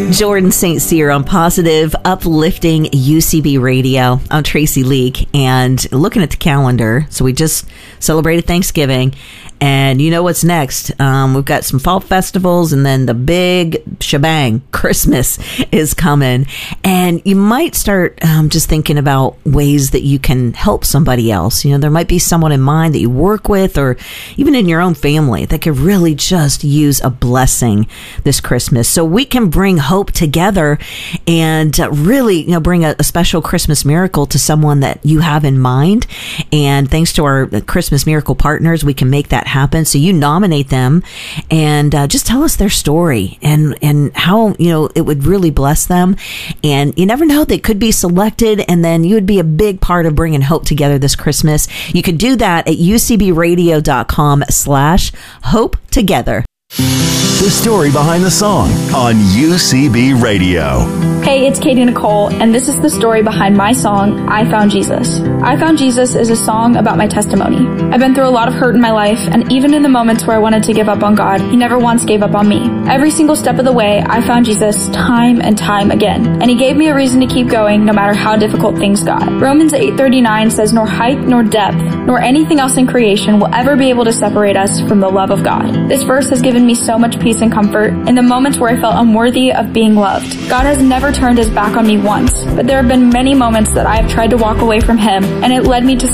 Jordan St. Cyr on Positive, Uplifting UCB Radio. I'm Tracy Leake, and looking at the calendar, so we just celebrated Thanksgiving, and you know what's next. We've got some fall festivals, and then the big shebang, Christmas, is coming. And you might start just thinking about ways that you can help somebody else. You know, there might be someone in mind that you work with, or even in your own family, that could really just use a blessing this Christmas. So we can bring hope together and really, bring a special Christmas miracle to someone that you have in mind. And thanks to our Christmas Miracle partners, we can make that happen. So you nominate them and just tell us their story and how, it would really bless them. And you never know, they could be selected, and then you would be a big part of bringing hope together this Christmas. You could do that at ucbradio.com/hope together. The story behind the song on UCB Radio. Hey, it's Katie Nicole, and this is the story behind my song, I Found Jesus. I Found Jesus is a song about my testimony. I've been through a lot of hurt in my life, and even in the moments where I wanted to give up on God, He never once gave up on me. Every single step of the way, I found Jesus time and time again, and He gave me a reason to keep going no matter how difficult things got. Romans 8:39 says, "Nor height, nor depth, nor anything else in creation will ever be able to separate us from the love of God." This verse has given me so much peace and comfort in the moments where I felt unworthy of being loved. God has never turned His back on me once, but there have been many moments that I have tried to walk away from Him, and it led me to